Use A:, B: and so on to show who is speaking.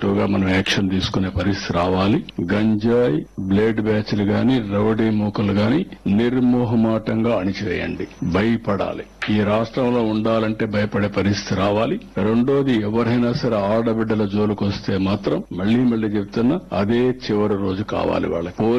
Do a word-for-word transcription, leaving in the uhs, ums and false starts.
A: Positive గా మనం action తీసుకునే పరిస్థితి రావాలి. గంజాయి, బ్లేడ్ బ్యాచ్లు గాని, రౌడీ మూకలు గాని నిర్మోహమాటంగా అణిచివేయండి. భయపడాలి. ఈ రాష్ట్రంలో ఉండాలంటే భయపడే పరిస్థితి రావాలి. రెండోది, ఎవరైనా సరే ఆడబిడ్డల జోలికి వస్తే మాత్రం మళ్లీ మళ్లీ చెప్తున్నా, అదే చివరి రోజు కావాలి వాళ్ళకి.